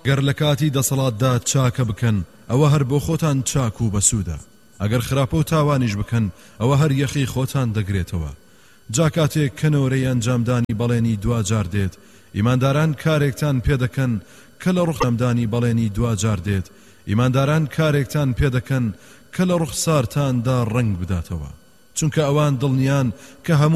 گەر لە کاتی دەسەڵاتدا چاکە بکەن ئەوە هەر بۆ خۆتان چاک و بەسوودە ئەگەر خراپە و تاوانیش بکەن ئەوە هەر یەخی خۆتان دەگرێتەوە جا کاتێک کەنەوەرەی ئەنجامدانی بەڵێنی دوجار دێت ئیمانداران کارێکتان پێدەکەن کە لە ڕوخەمدانی بەڵێنی دوجار دێت ئیمانداران کارێکتان پێدەکەن کە لە ڕوخسارتاندا ڕنگ بداتەوە چونکە ئەوان دڵنیان کە هەموو